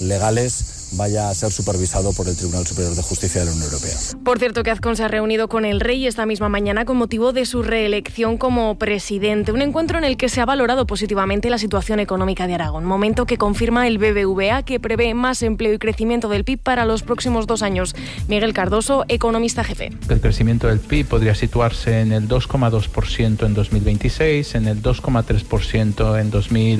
legales vaya a ser supervisado por el Tribunal Superior de Justicia de la Unión Europea. Por cierto, que Azcón se ha reunido con el rey esta misma mañana con motivo de su reelección como presidente. Un encuentro en el que se ha valorado positivamente la situación económica de Aragón. Momento que confirma el BBVA, que prevé más empleo y crecimiento del PIB para los próximos 2 años. Miguel Cardoso, economista jefe. El crecimiento del PIB podría situarse en el 2,2% en 2026, en el 2,3% en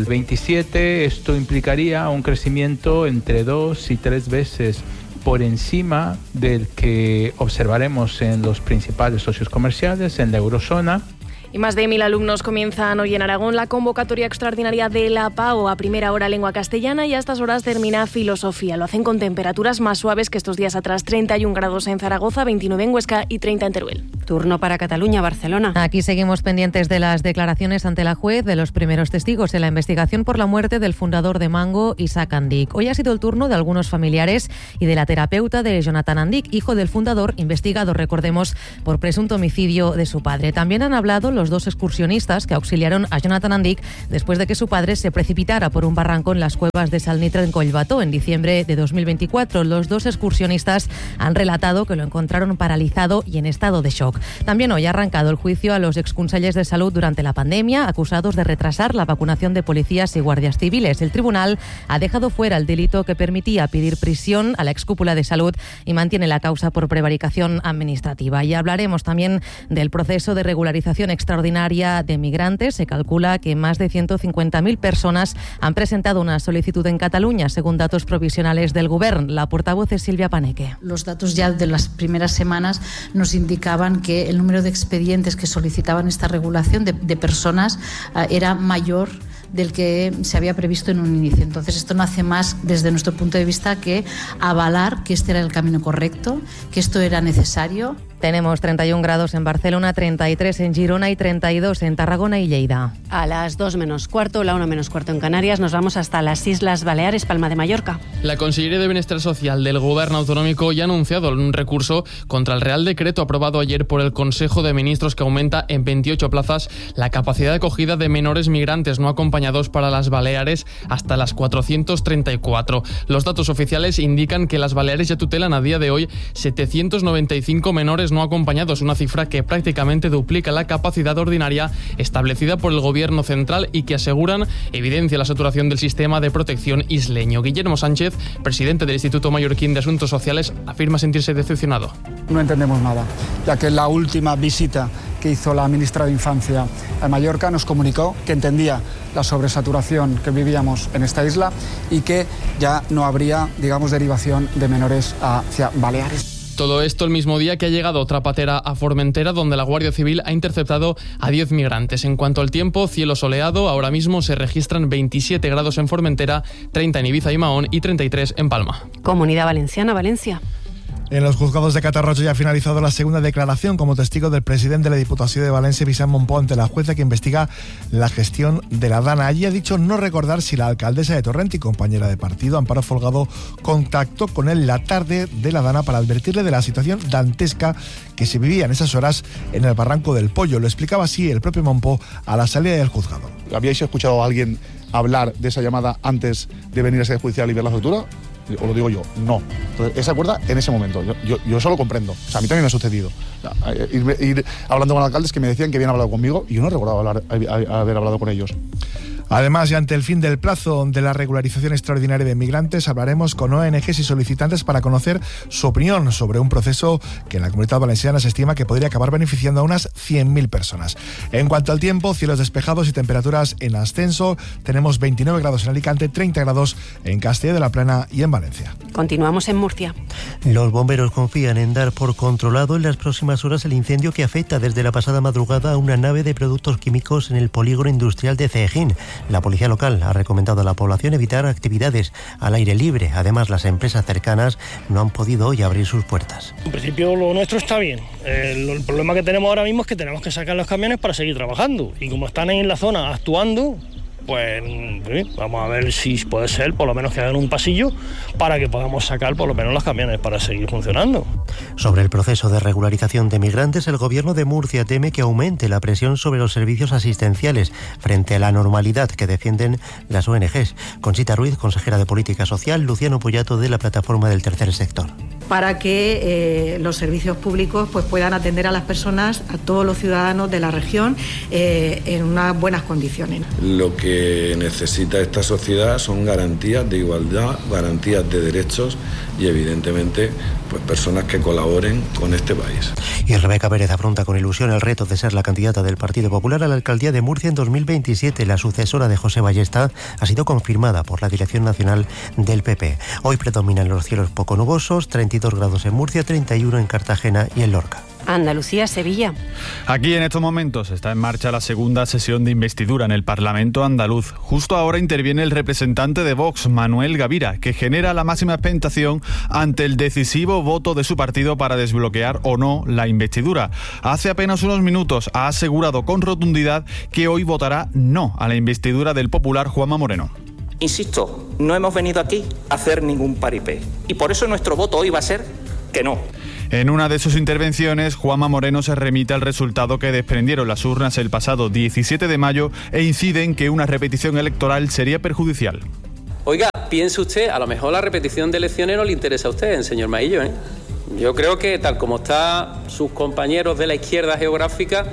2027. Esto implicaría un crecimiento entre 2 y 3 veces por encima del que observaremos en los principales socios comerciales en la eurozona. Y más de 1.000 alumnos comienzan hoy en Aragón la convocatoria extraordinaria de la PAO a primera hora lengua castellana y a estas horas termina filosofía. Lo hacen con temperaturas más suaves que estos días atrás, 31 grados en Zaragoza, 29 en Huesca y 30 en Teruel. Turno para Cataluña, Barcelona. Aquí seguimos pendientes de las declaraciones ante la juez de los primeros testigos en la investigación por la muerte del fundador de Mango, Isaac Andic. Hoy ha sido el turno de algunos familiares y de la terapeuta de Jonathan Andic, hijo del fundador, investigado, recordemos, por presunto homicidio de su padre. También han hablado los 2 excursionistas que auxiliaron a Jonathan Andic después de que su padre se precipitara por un barranco en las cuevas de Salnitre en Collbató en diciembre de 2024. Los 2 excursionistas han relatado que lo encontraron paralizado y en estado de shock. También hoy ha arrancado el juicio a los exconsellers de salud durante la pandemia, acusados de retrasar la vacunación de policías y guardias civiles. El tribunal ha dejado fuera el delito que permitía pedir prisión a la excúpula de salud y mantiene la causa por prevaricación administrativa. Y hablaremos también del proceso de regularización extraordinaria de migrantes. Se calcula que más de 150.000 personas han presentado una solicitud en Cataluña, según datos provisionales del Govern. La portavoz es Silvia Paneque. Los datos ya de las primeras semanas nos indicaban que el número de expedientes que solicitaban esta regulación de personas era mayor del que se había previsto en un inicio. Entonces, esto no hace más, desde nuestro punto de vista, que avalar que este era el camino correcto, que esto era necesario. Tenemos 31 grados en Barcelona, 33 en Girona y 32 en Tarragona y Lleida. A las 2 menos cuarto, la 1 menos cuarto en Canarias, nos vamos hasta las Islas Baleares, Palma de Mallorca. La Consellería de Bienestar Social del Gobierno Autonómico ya ha anunciado un recurso contra el Real Decreto aprobado ayer por el Consejo de Ministros que aumenta en 28 plazas la capacidad de acogida de menores migrantes no acompañados para las Baleares hasta las 434. Los datos oficiales indican que las Baleares ya tutelan a día de hoy 795 menores no acompañados, una cifra que prácticamente duplica la capacidad ordinaria establecida por el Gobierno central y que aseguran evidencia la saturación del sistema de protección isleño. Guillermo Sánchez, presidente del Instituto Mallorquín de Asuntos Sociales, afirma sentirse decepcionado. No entendemos nada, ya que la última visita que hizo la ministra de Infancia a Mallorca nos comunicó que entendía la sobresaturación que vivíamos en esta isla y que ya no habría, derivación de menores hacia Baleares. Todo esto el mismo día que ha llegado otra patera a Formentera, donde la Guardia Civil ha interceptado a 10 migrantes. En cuanto al tiempo, cielo soleado, ahora mismo se registran 27 grados en Formentera, 30 en Ibiza y Mahón y 33 en Palma. Comunidad Valenciana, Valencia. En los juzgados de Catarroja ya ha finalizado la segunda declaración como testigo del presidente de la Diputación de Valencia, Vicent Monpó, ante la jueza que investiga la gestión de la Dana. Allí ha dicho no recordar si la alcaldesa de Torrent y compañera de partido, Amparo Folgado, contactó con él la tarde de la Dana para advertirle de la situación dantesca que se vivía en esas horas en el Barranco del Pollo. Lo explicaba así el propio Monpó a la salida del juzgado. ¿Habíais escuchado a alguien hablar de esa llamada antes de venir a sede judicial y ver la factura? ¿O lo digo yo? No. Entonces, esa acuerda en ese momento. Yo eso lo comprendo. O sea, a mí también me ha sucedido. Ir hablando con alcaldes que me decían que habían hablado conmigo y yo no recordaba haber hablado con ellos. Además, y ante el fin del plazo de la regularización extraordinaria de migrantes, hablaremos con ONGs y solicitantes para conocer su opinión sobre un proceso que en la Comunidad Valenciana se estima que podría acabar beneficiando a unas 100.000 personas. En cuanto al tiempo, cielos despejados y temperaturas en ascenso. Tenemos 29 grados en Alicante, 30 grados en Castilla de la Plana y en Valencia. Continuamos en Murcia. Los bomberos confían en dar por controlado en las próximas horas el incendio que afecta desde la pasada madrugada a una nave de productos químicos en el polígono industrial de Cejín. La policía local ha recomendado a la población evitar actividades al aire libre. Además, las empresas cercanas no han podido hoy abrir sus puertas. En principio lo nuestro está bien. El problema que tenemos ahora mismo es que tenemos que sacar los camiones para seguir trabajando. Y como están ahí en la zona actuando, pues vamos a ver si puede ser, por lo menos que hagan un pasillo para que podamos sacar por lo menos los camiones para seguir funcionando. Sobre el proceso de regularización de migrantes, el Gobierno de Murcia teme que aumente la presión sobre los servicios asistenciales frente a la normalidad que defienden las ONGs. Conchita Ruiz, consejera de Política Social, Luciano Pollato, de la Plataforma del Tercer Sector. Para que los servicios públicos pues puedan atender a las personas, a todos los ciudadanos de la región en unas buenas condiciones. Lo que necesita esta sociedad son garantías de igualdad, garantías de derechos y evidentemente pues personas que colaboren con este país. Y Rebeca Pérez afronta con ilusión el reto de ser la candidata del Partido Popular a la alcaldía de Murcia en 2027. La sucesora de José Ballesta ha sido confirmada por la Dirección Nacional del PP. Hoy predominan los cielos poco nubosos, 32 grados en Murcia, 31 en Cartagena y en Lorca. Andalucía, Sevilla. Aquí en estos momentos está en marcha la segunda sesión de investidura en el Parlamento andaluz. Justo ahora interviene el representante de Vox, Manuel Gavira, que genera la máxima expectación ante el decisivo voto de su partido para desbloquear o no la investidura. Hace apenas unos minutos ha asegurado con rotundidad que hoy votará no a la investidura del popular Juanma Moreno. Insisto, no hemos venido aquí a hacer ningún paripé y por eso nuestro voto hoy va a ser que no. En una de sus intervenciones, Juanma Moreno se remite al resultado que desprendieron las urnas el pasado 17 de mayo e incide en que una repetición electoral sería perjudicial. Oiga, piense usted, a lo mejor la repetición de elecciones no le interesa a usted, señor Maillo, ¿eh? Yo creo que tal como están sus compañeros de la izquierda geográfica,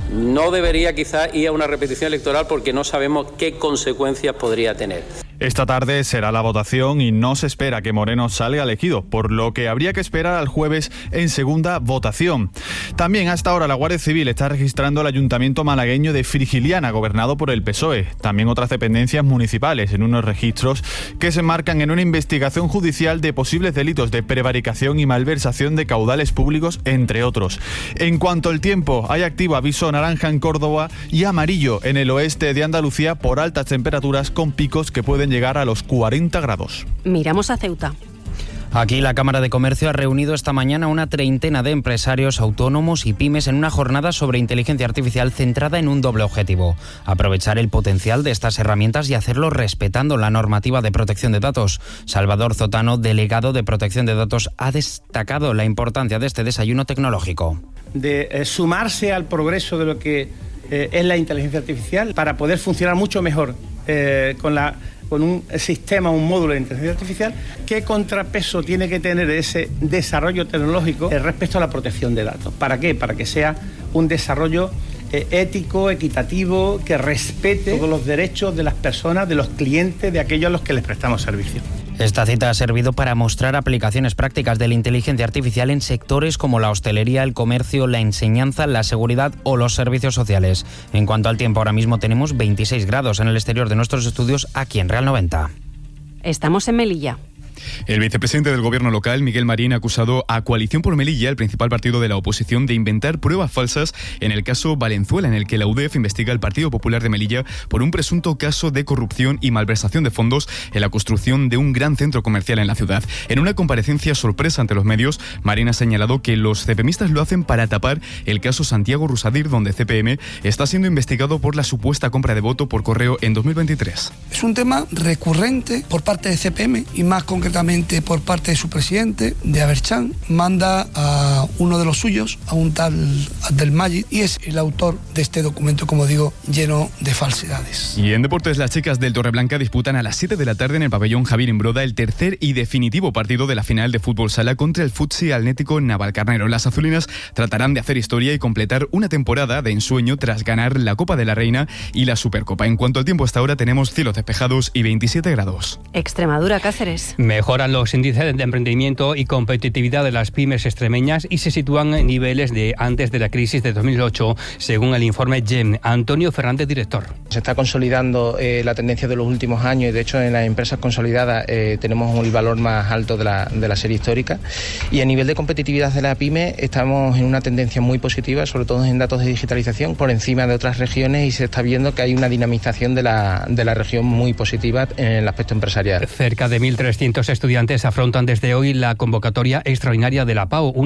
no debería quizás ir a una repetición electoral porque no sabemos qué consecuencias podría tener. Esta tarde será la votación y no se espera que Moreno salga elegido, por lo que habría que esperar al jueves en segunda votación. También hasta ahora la Guardia Civil está registrando el ayuntamiento malagueño de Frigiliana, gobernado por el PSOE. También otras dependencias municipales en unos registros que se enmarcan en una investigación judicial de posibles delitos de prevaricación y malversación de caudales públicos, entre otros. En cuanto al tiempo, hay activo aviso naranja en Córdoba y amarillo en el oeste de Andalucía por altas temperaturas con picos que pueden llegar a los 40 grados. Miramos a Ceuta. Aquí la Cámara de Comercio ha reunido esta mañana una treintena de empresarios, autónomos y pymes en una jornada sobre inteligencia artificial centrada en un doble objetivo: aprovechar el potencial de estas herramientas y hacerlo respetando la normativa de protección de datos. Salvador Zotano, delegado de Protección de Datos, ha destacado la importancia de este desayuno tecnológico. De sumarse al progreso de lo que es la inteligencia artificial para poder funcionar mucho mejor con un sistema, un módulo de inteligencia artificial. ¿Qué contrapeso tiene que tener ese desarrollo tecnológico respecto a la protección de datos? ¿Para qué? Para que sea un desarrollo ético, equitativo, que respete todos los derechos de las personas, de los clientes, de aquellos a los que les prestamos servicio. Esta cita ha servido para mostrar aplicaciones prácticas de la inteligencia artificial en sectores como la hostelería, el comercio, la enseñanza, la seguridad o los servicios sociales. En cuanto al tiempo, ahora mismo tenemos 26 grados en el exterior de nuestros estudios aquí en Real 90. Estamos en Melilla. El vicepresidente del gobierno local, Miguel Marín, ha acusado a Coalición por Melilla, el principal partido de la oposición, de inventar pruebas falsas en el caso Valenzuela, en el que la UDEF investiga al Partido Popular de Melilla por un presunto caso de corrupción y malversación de fondos en la construcción de un gran centro comercial en la ciudad. En una comparecencia sorpresa ante los medios, Marín ha señalado que los CPMistas lo hacen para tapar el caso Santiago Rusadir, donde CPM está siendo investigado por la supuesta compra de voto por correo en 2023. Es un tema recurrente por parte de CPM y más concretamente por parte de su presidente, de Aberchán. Manda a uno de los suyos, a un tal Abdelmajid, y es el autor de este documento, como digo, lleno de falsedades. Y en deportes, las chicas del Torreblanca disputan a las 7 de la tarde en el pabellón Javier Imbroda el tercer y definitivo partido de la final de fútbol sala contra el Futsi Atlético Navalcarnero. Las azulinas tratarán de hacer historia y completar una temporada de ensueño tras ganar la Copa de la Reina y la Supercopa. En cuanto al tiempo, hasta ahora tenemos cielos despejados y 27 grados. Extremadura, Cáceres. Mejoran los índices de emprendimiento y competitividad de las pymes extremeñas y se sitúan en niveles de antes de la crisis de 2008, según el informe GEM. Antonio Fernández, director. Se está consolidando la tendencia de los últimos años y de hecho en las empresas consolidadas tenemos el valor más alto de la serie histórica, y a nivel de competitividad de la pyme estamos en una tendencia muy positiva, sobre todo en datos de digitalización, por encima de otras regiones, y se está viendo que hay una dinamización de la región muy positiva en el aspecto empresarial. Cerca de 1.300 estudiantes afrontan desde hoy la convocatoria extraordinaria de la PAO, una segunda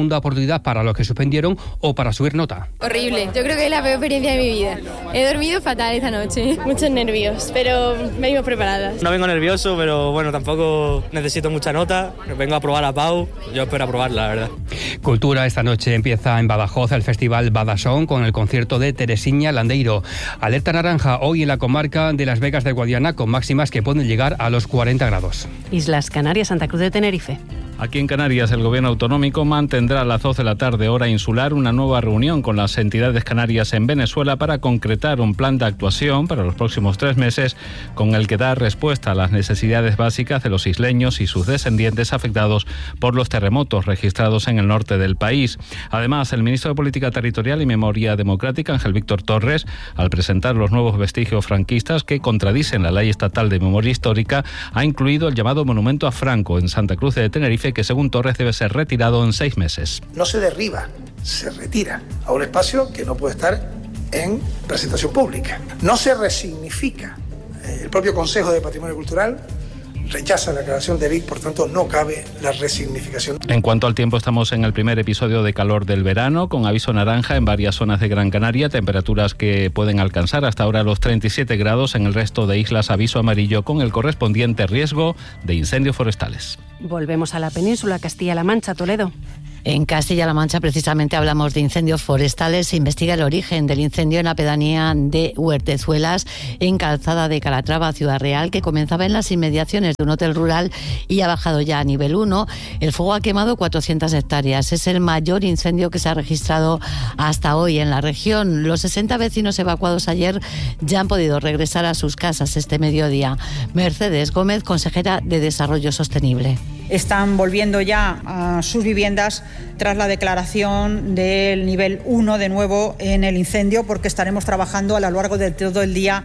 segunda oportunidad para los que suspendieron o para subir nota. Horrible, yo creo que es la peor experiencia de mi vida. He dormido fatal esta noche. Muchos nervios, pero venimos preparadas. No vengo nervioso, pero bueno, tampoco necesito mucha nota. Vengo a probar a Pau, yo espero aprobarla, la verdad. Cultura, esta noche empieza en Badajoz el Festival Badasón con el concierto de Teresiña Landeiro. Alerta naranja hoy en la comarca de Las Vegas de Guadiana con máximas que pueden llegar a los 40 grados. Islas Canarias, Santa Cruz de Tenerife. Aquí en Canarias, el Gobierno autonómico mantendrá a las 12 de la tarde, hora insular, una nueva reunión con las entidades canarias en Venezuela para concretar un plan de actuación para los próximos 3 meses con el que dar respuesta a las necesidades básicas de los isleños y sus descendientes afectados por los terremotos registrados en el norte del país. Además, el ministro de Política Territorial y Memoria Democrática, Ángel Víctor Torres, al presentar los nuevos vestigios franquistas que contradicen la Ley Estatal de Memoria Histórica, ha incluido el llamado Monumento a Franco en Santa Cruz de Tenerife, que según Torres debe ser retirado en 6 meses. No se derriba, se retira a un espacio que no puede estar en presentación pública. No se resignifica. El propio Consejo de Patrimonio Cultural rechaza la declaración de Vic, por tanto no cabe la resignificación. En cuanto al tiempo, estamos en el primer episodio de calor del verano, con aviso naranja en varias zonas de Gran Canaria, temperaturas que pueden alcanzar hasta ahora los 37 grados, en el resto de islas aviso amarillo con el correspondiente riesgo de incendios forestales. Volvemos a la península, Castilla-La Mancha, Toledo. En Castilla-La Mancha precisamente hablamos de incendios forestales. Se investiga el origen del incendio en la pedanía de Huertezuelas, en Calzada de Calatrava, Ciudad Real, que comenzaba en las inmediaciones de un hotel rural y ha bajado ya a nivel 1. El fuego ha quemado 400 hectáreas. Es el mayor incendio que se ha registrado hasta hoy en la región. Los 60 vecinos evacuados ayer ya han podido regresar a sus casas este mediodía. Mercedes Gómez, consejera de Desarrollo Sostenible. Están volviendo ya a sus viviendas tras la declaración del nivel 1 de nuevo en el incendio, porque estaremos trabajando a lo largo de todo el día.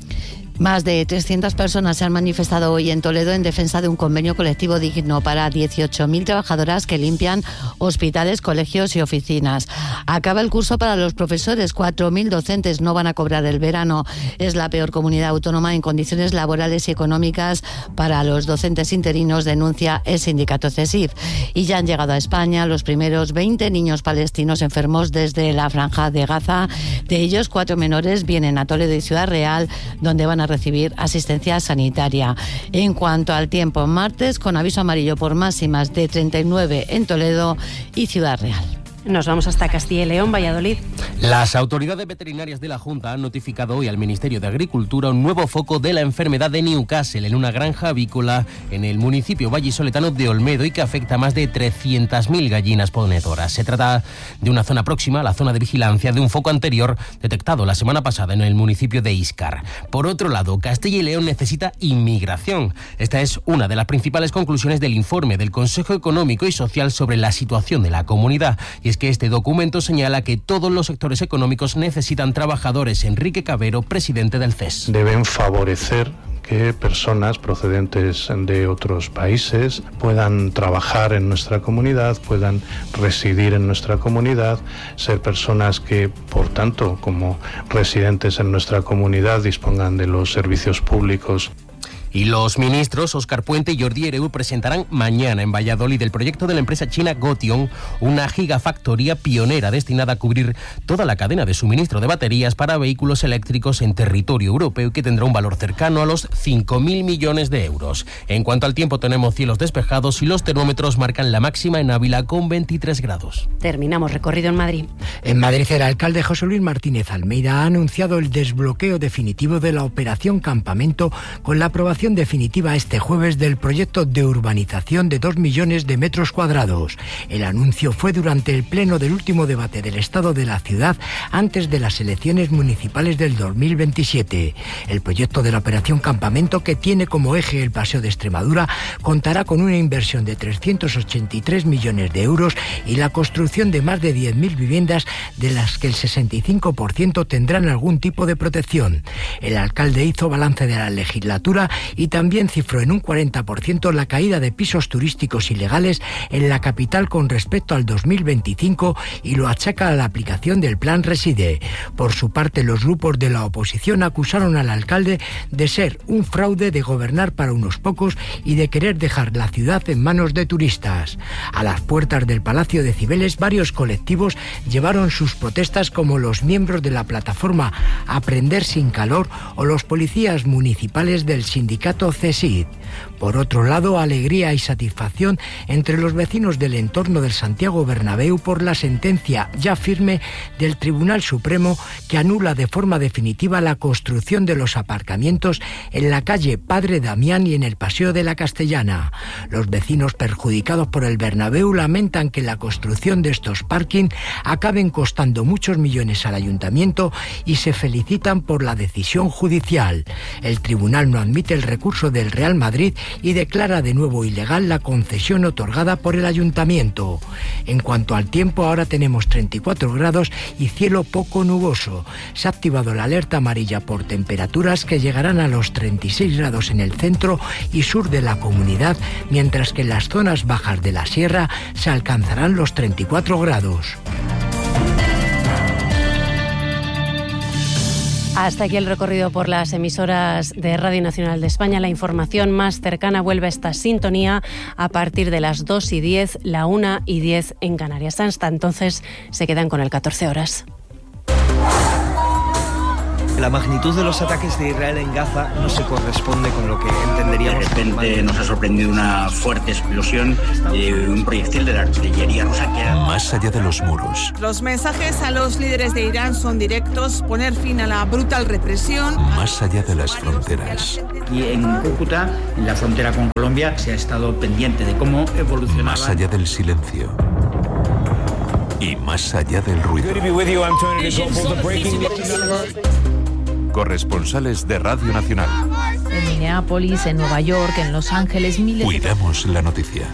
Más de 300 personas se han manifestado hoy en Toledo en defensa de un convenio colectivo digno para 18.000 trabajadoras que limpian hospitales, colegios y oficinas. Acaba el curso para los profesores. 4.000 docentes no van a cobrar el verano. Es la peor comunidad autónoma en condiciones laborales y económicas para los docentes interinos, denuncia el sindicato CESIF. Y ya han llegado a España los primeros 20 niños palestinos enfermos desde la Franja de Gaza. De ellos, 4 menores vienen a Toledo y Ciudad Real, donde van a recibir asistencia sanitaria. En cuanto al tiempo, martes con aviso amarillo por máximas de 39 en Toledo y Ciudad Real. Nos vamos hasta Castilla y León, Valladolid. Las autoridades veterinarias de la Junta han notificado hoy al Ministerio de Agricultura un nuevo foco de la enfermedad de Newcastle en una granja avícola en el municipio vallisoletano de Olmedo y que afecta a más de 300.000 gallinas ponedoras. Se trata de una zona próxima a la zona de vigilancia de un foco anterior detectado la semana pasada en el municipio de Íscar. Por otro lado, Castilla y León necesita inmigración. Esta es una de las principales conclusiones del informe del Consejo Económico y Social sobre la situación de la comunidad. Y es que este documento señala que todos los sectores económicos necesitan trabajadores. Enrique Cabero, presidente del CES. Deben favorecer que personas procedentes de otros países puedan trabajar en nuestra comunidad, puedan residir en nuestra comunidad, ser personas que, por tanto, como residentes en nuestra comunidad, dispongan de los servicios públicos. Y los ministros Óscar Puente y Jordi Hereu presentarán mañana en Valladolid el proyecto de la empresa china Gotion, una gigafactoría pionera destinada a cubrir toda la cadena de suministro de baterías para vehículos eléctricos en territorio europeo y que tendrá un valor cercano a los 5.000 millones de euros. En cuanto al tiempo, tenemos cielos despejados y los termómetros marcan la máxima en Ávila con 23 grados. Terminamos recorrido en Madrid. En Madrid, el alcalde José Luis Martínez Almeida ha anunciado el desbloqueo definitivo de la operación Campamento con la aprobación definitiva este jueves del proyecto de urbanización de 2 millones de metros cuadrados. El anuncio fue durante el pleno del último debate del estado de la ciudad antes de las elecciones municipales del 2027. El proyecto de la operación Campamento, que tiene como eje el Paseo de Extremadura, contará con una inversión de 383 millones de euros y la construcción de más de 10.000 viviendas, de las que el 65% tendrán algún tipo de protección. El alcalde hizo balance de la legislatura y también cifró en un 40% la caída de pisos turísticos ilegales en la capital con respecto al 2025 y lo achaca a la aplicación del Plan Reside. Por su parte, los grupos de la oposición acusaron al alcalde de ser un fraude, de gobernar para unos pocos y de querer dejar la ciudad en manos de turistas. A las puertas del Palacio de Cibeles, varios colectivos llevaron sus protestas, como los miembros de la plataforma Aprender sin Calor o los policías municipales del sindicato CESID. Por otro lado, alegría y satisfacción entre los vecinos del entorno del Santiago Bernabéu por la sentencia ya firme del Tribunal Supremo que anula de forma definitiva la construcción de los aparcamientos en la calle Padre Damián y en el Paseo de la Castellana. Los vecinos perjudicados por el Bernabéu lamentan que la construcción de estos parking acaben costando muchos millones al ayuntamiento y se felicitan por la decisión judicial. El tribunal no admite el recurso del Real Madrid y declara de nuevo ilegal la concesión otorgada por el ayuntamiento. En cuanto al tiempo, ahora tenemos 34 grados y cielo poco nuboso. Se ha activado la alerta amarilla por temperaturas que llegarán a los 36 grados en el centro y sur de la comunidad, mientras que en las zonas bajas de la sierra se alcanzarán los 34 grados. Hasta aquí el recorrido por las emisoras de Radio Nacional de España. La información más cercana vuelve a esta sintonía a partir de las 2:10, la 1:10 en Canarias. Hasta entonces se quedan con el 14 horas. La magnitud de los ataques de Israel en Gaza no se corresponde con lo que entenderíamos. De repente nos ha sorprendido una fuerte explosión de un proyectil de la artillería rusa que era... Más allá de los muros. Los mensajes a los líderes de Irán son directos: poner fin a la brutal represión. Más allá de las fronteras. Y en Cúcuta, en la frontera con Colombia, se ha estado pendiente de cómo evolucionaba. Más allá del silencio. Y más allá del ruido. Corresponsales de Radio Nacional. En Minneapolis, en Nueva York, en Los Ángeles, miles. Cuidamos la noticia.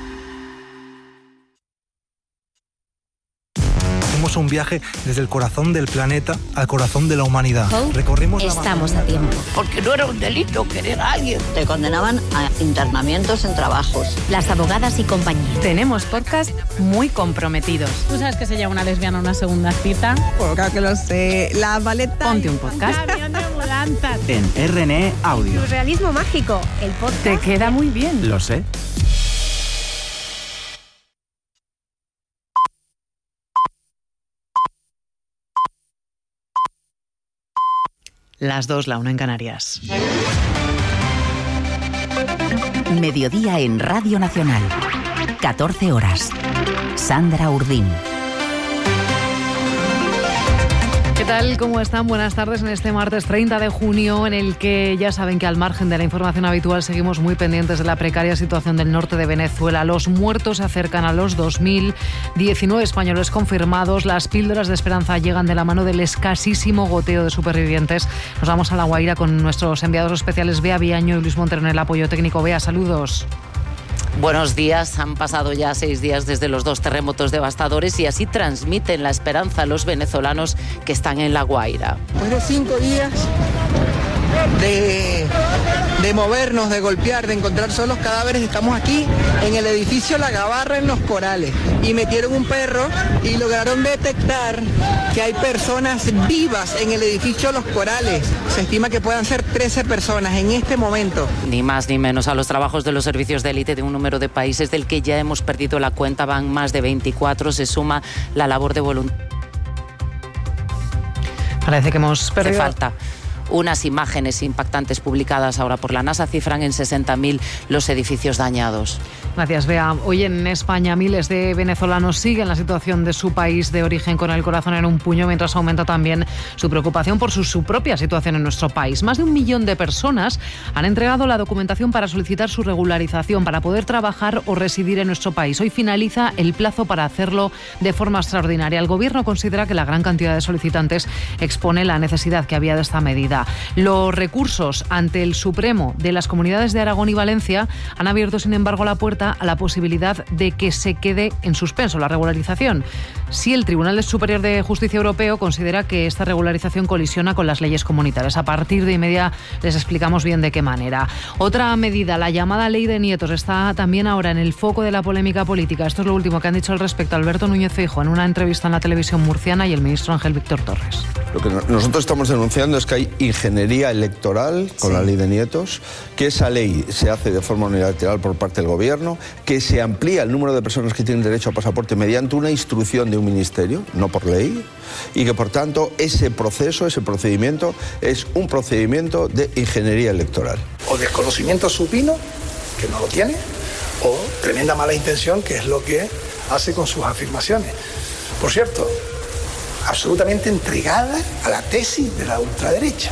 Hacemos un viaje desde el corazón del planeta al corazón de la humanidad. Recorrimos Estamos a tiempo. Porque no era un delito querer a alguien. Te condenaban a internamientos en trabajos. Las abogadas y compañía. Tenemos podcast muy comprometidos. ¿Tú sabes que se llama una lesbiana una segunda cita? Pues claro que lo sé. La Valeta. Ponte un podcast. En RNE Audio. Surrealismo mágico. El podcast. Te queda muy bien. Lo sé. Las 2, la 1 en Canarias. Mediodía en Radio Nacional. 14 horas. Sandra Urdín. ¿Qué tal? ¿Cómo están? Buenas tardes en este martes 30 de junio, en el que ya saben que al margen de la información habitual seguimos muy pendientes de la precaria situación del norte de Venezuela. Los muertos se acercan a los 2.000, 19 españoles confirmados. Las píldoras de esperanza llegan de la mano del escasísimo goteo de supervivientes. Nos vamos a La Guaira con nuestros enviados especiales Bea Viaño y Luis Montero en el apoyo técnico. Bea, saludos. Buenos días. Han pasado ya 6 días desde los 2 terremotos devastadores y así transmiten la esperanza a los venezolanos que están en La Guaira. Después de 5 días de movernos, de golpear, de encontrar solos cadáveres, estamos aquí en el edificio La Gabarra en Los Corales y metieron un perro y lograron detectar que hay personas vivas en el edificio Los Corales. Se estima que puedan ser 13 personas en este momento. Ni más ni menos. A los trabajos de los servicios de élite de un número de países del que ya hemos perdido la cuenta van más de 24. Se suma la labor de voluntarios. Parece que hemos perdido. Hace falta. Unas imágenes impactantes publicadas ahora por la NASA cifran en 60.000 los edificios dañados. Gracias, Bea. Hoy en España miles de venezolanos siguen la situación de su país de origen con el corazón en un puño, mientras aumenta también su preocupación por su propia situación en nuestro país. Más de 1 millón de personas han entregado la documentación para solicitar su regularización, para poder trabajar o residir en nuestro país. Hoy finaliza el plazo para hacerlo de forma extraordinaria. El Gobierno considera que la gran cantidad de solicitantes expone la necesidad que había de esta medida. Los recursos ante el Supremo de las comunidades de Aragón y Valencia han abierto, sin embargo, la puerta abierta a la posibilidad de que se quede en suspenso la regularización si el Tribunal Superior de Justicia Europeo considera que esta regularización colisiona con las leyes comunitarias. A partir de inmediato les explicamos bien de qué manera. Otra medida, la llamada Ley de Nietos, está también ahora en el foco de la polémica política. Esto es lo último que han dicho al respecto Alberto Núñez Feijóo en una entrevista en la televisión murciana y el ministro Ángel Víctor Torres. Lo que nosotros estamos denunciando es que hay ingeniería electoral con la Ley de Nietos, que esa ley se hace de forma unilateral por parte del Gobierno, que se amplía el número de personas que tienen derecho a pasaporte mediante una instrucción de un ministerio, no por ley, y que por tanto ese proceso, ese procedimiento es un procedimiento de ingeniería electoral. O desconocimiento supino, que no lo tiene, o tremenda mala intención, que es lo que hace con sus afirmaciones. Por cierto, absolutamente entregada a la tesis de la ultraderecha,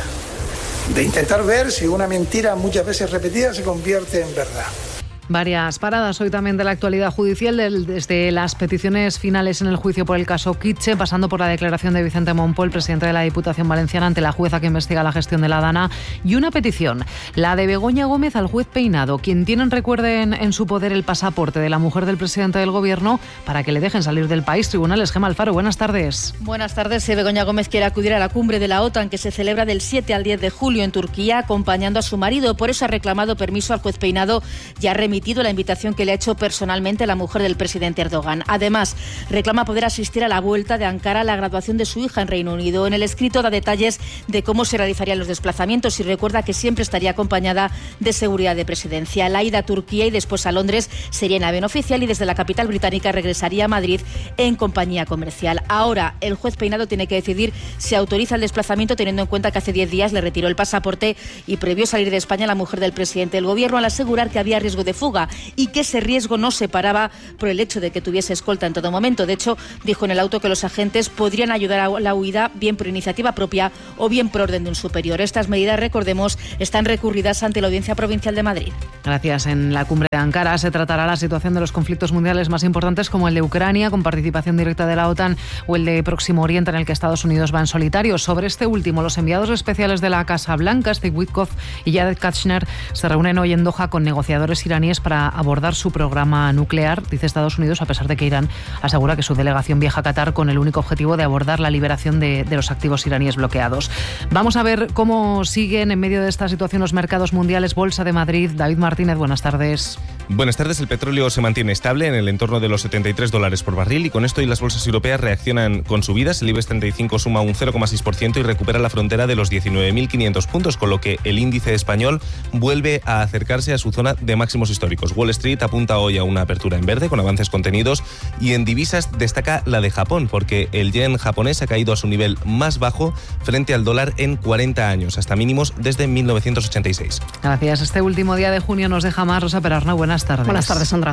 de intentar ver si una mentira muchas veces repetida se convierte en verdad. Varias paradas hoy también de la actualidad judicial, desde las peticiones finales en el juicio por el caso Kitche, pasando por la declaración de Vicente Monpó, el presidente de la Diputación Valenciana, ante la jueza que investiga la gestión de la Dana, y una petición, la de Begoña Gómez al juez Peinado, quien tienen, recuerden, en su poder el pasaporte de la mujer del presidente del Gobierno para que le dejen salir del país. Tribunales, Gemma Alfaro, buenas tardes. Buenas tardes. Begoña Gómez quiere acudir a la cumbre de la OTAN, que se celebra del 7 al 10 de julio en Turquía, acompañando a su marido. Por eso ha reclamado permiso al juez Peinado y ha remitido la invitación que le ha hecho personalmente la mujer del presidente Erdogan. Además, reclama poder asistir a la vuelta de Ankara a la graduación de su hija en Reino Unido. En el escrito da detalles de cómo se realizarían los desplazamientos y recuerda que siempre estaría acompañada de seguridad de presidencia. La ida a Turquía y después a Londres sería en avión oficial y desde la capital británica regresaría a Madrid en compañía comercial. Ahora, el juez Peinado tiene que decidir si autoriza el desplazamiento, teniendo en cuenta que hace 10 días le retiró el pasaporte y previó salir de España la mujer del presidente del Gobierno al asegurar que había riesgo de fuga y que ese riesgo no se paraba por el hecho de que tuviese escolta en todo momento. De hecho, dijo en el auto que los agentes podrían ayudar a la huida bien por iniciativa propia o bien por orden de un superior. Estas medidas, recordemos, están recurridas ante la Audiencia Provincial de Madrid. Gracias. En la cumbre de Ankara se tratará la situación de los conflictos mundiales más importantes, como el de Ucrania, con participación directa de la OTAN, o el de Próximo Oriente, en el que Estados Unidos va en solitario. Sobre este último, los enviados especiales de la Casa Blanca, Steve Witkoff y Jared Kushner, se reúnen hoy en Doha con negociadores iraníes para abordar su programa nuclear, dice Estados Unidos, a pesar de que Irán asegura que su delegación viaja a Qatar con el único objetivo de abordar la liberación de los activos iraníes bloqueados. Vamos a ver cómo siguen en medio de esta situación los mercados mundiales. Bolsa de Madrid, David Martínez, buenas tardes. Buenas tardes. El petróleo se mantiene estable en el entorno de los $73 por barril y con esto y las bolsas europeas reaccionan con subidas. El IBEX 35 suma un 0,6% y recupera la frontera de los 19.500 puntos, con lo que el índice español vuelve a acercarse a su zona de máximos históricos. Wall Street apunta hoy a una apertura en verde con avances contenidos y en divisas destaca la de Japón, porque el yen japonés ha caído a su nivel más bajo frente al dólar en 40 años, hasta mínimos desde 1986. Gracias. Este último día de junio nos deja más Rosa Perarnau. Buenas tardes. Buenas tardes, Sandra.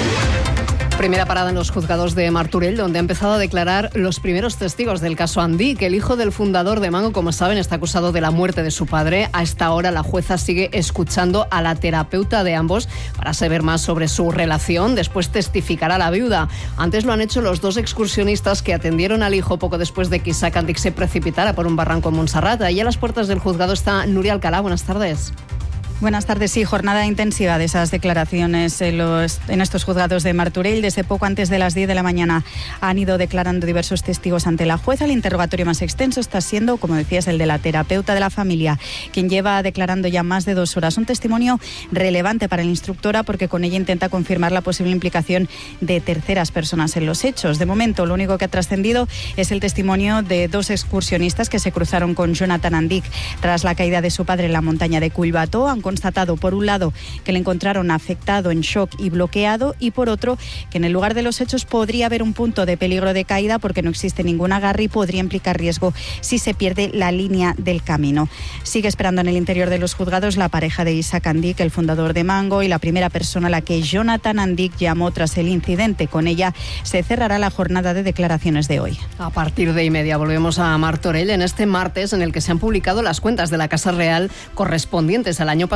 Primera parada en los juzgados de Martorell, donde ha empezado a declarar los primeros testigos del caso Andy, que el hijo del fundador de Mango, como saben, está acusado de la muerte de su padre. A esta hora la jueza sigue escuchando a la terapeuta de ambos para saber más sobre su relación. Después testificará la viuda. Antes lo han hecho los dos excursionistas que atendieron al hijo poco después de que Isaac Andic se precipitara por un barranco en Montserrat. Ahí a las puertas del juzgado está Nuria Alcalá. Buenas tardes. Buenas tardes. Sí, jornada intensiva de esas declaraciones en estos juzgados de Martorell. Desde poco antes de las 10 de la mañana han ido declarando diversos testigos ante la jueza. El interrogatorio más extenso está siendo, como decías, el de la terapeuta de la familia, quien lleva declarando ya más de 2 horas. Un testimonio relevante para la instructora porque con ella intenta confirmar la posible implicación de terceras personas en los hechos. De momento, lo único que ha trascendido es el testimonio de 2 excursionistas que se cruzaron con Jonathan Andic tras la caída de su padre en la montaña de Collbató. Han constatado, por un lado, que le encontraron afectado, en shock y bloqueado, y por otro, que en el lugar de los hechos podría haber un punto de peligro de caída porque no existe ningún agarre y podría implicar riesgo si se pierde la línea del camino. Sigue esperando en el interior de los juzgados la pareja de Isaac Andic, el fundador de Mango, y la primera persona a la que Jonathan Andic llamó tras el incidente. Con ella se cerrará la jornada de declaraciones de hoy. A partir de 1:30 volvemos a Martorell en este martes en el que se han publicado las cuentas de la Casa Real correspondientes al año pasado,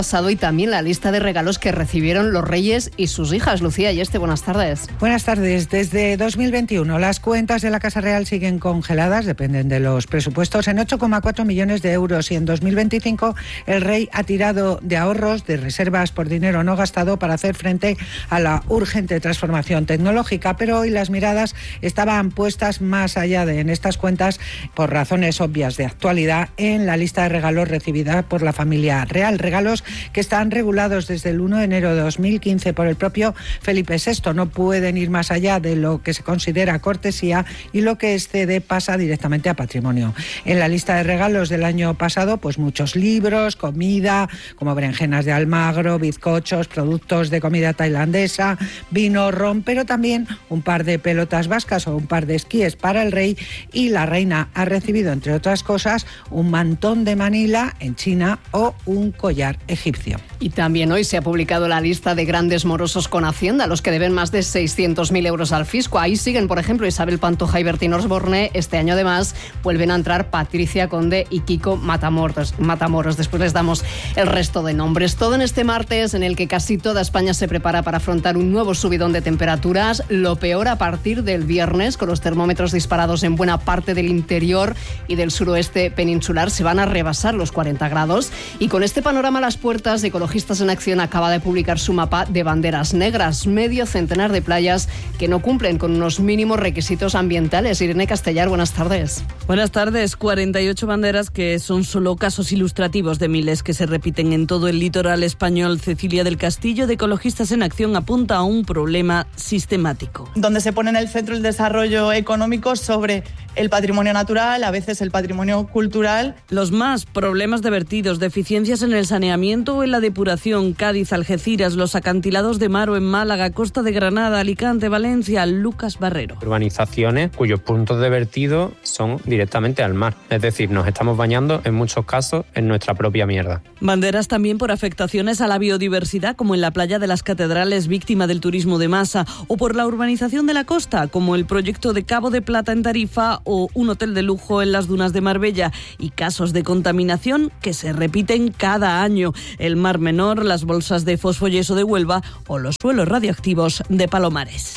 pasado y también la lista de regalos que recibieron los reyes y sus hijas. Lucía Ayeste, buenas tardes. Buenas tardes. Desde 2021 las cuentas de la Casa Real siguen congeladas, dependen de los presupuestos, en 8,4 millones de euros, y en 2025 el rey ha tirado de ahorros, de reservas por dinero no gastado para hacer frente a la urgente transformación tecnológica, pero hoy las miradas estaban puestas más allá de en estas cuentas, por razones obvias de actualidad, en la lista de regalos recibida por la familia real, regalos que están regulados desde el 1 de enero de 2015 por el propio Felipe VI. No pueden ir más allá de lo que se considera cortesía y lo que excede pasa directamente a patrimonio. En la lista de regalos del año pasado, pues muchos libros, comida, como berenjenas de Almagro, bizcochos, productos de comida tailandesa, vino, ron, pero también un par de pelotas vascas o un par de esquíes para el rey, y la reina ha recibido, entre otras cosas, un mantón de Manila en China o un collar egipcio. Y también hoy se ha publicado la lista de grandes morosos con Hacienda, los que deben más de 600.000 euros al fisco. Ahí siguen, por ejemplo, Isabel Pantoja y Bertín Osborne. Este año, además, vuelven a entrar Patricia Conde y Kiko Matamoros. Después les damos el resto de nombres. Todo en este martes en el que casi toda España se prepara para afrontar un nuevo subidón de temperaturas. Lo peor a partir del viernes, con los termómetros disparados en buena parte del interior y del suroeste peninsular. Se van a rebasar los 40 grados. Y con este panorama a las puertas, Ecologistas en Acción acaba de publicar su mapa de banderas negras. Medio centenar de playas que no cumplen con unos mínimos requisitos ambientales. Irene Castellar, buenas tardes. Buenas tardes. 48 banderas que son solo casos ilustrativos de miles que se repiten en todo el litoral español. Cecilia del Castillo, de Ecologistas en Acción, apunta a un problema sistemático. Donde se pone en el centro el desarrollo económico sobre el patrimonio natural, a veces el patrimonio cultural. Los más problemas de vertidos, deficiencias en el saneamiento o en la depuración. Cádiz, Algeciras, los acantilados de Mar o en Málaga, Costa de Granada, Alicante, Valencia. Lucas Barrero. Urbanizaciones cuyos puntos de vertido son directamente al mar. Es decir, nos estamos bañando en muchos casos en nuestra propia mierda. Banderas también por afectaciones a la biodiversidad, como en la playa de las Catedrales, víctima del turismo de masa, o por la urbanización de la costa, como el proyecto de Cabo de Plata en Tarifa o un hotel de lujo en las dunas de Marbella, y casos de contaminación que se repiten cada año: el Mar Menor, las bolsas de fosfoyeso de Huelva o los suelos radioactivos de Palomares.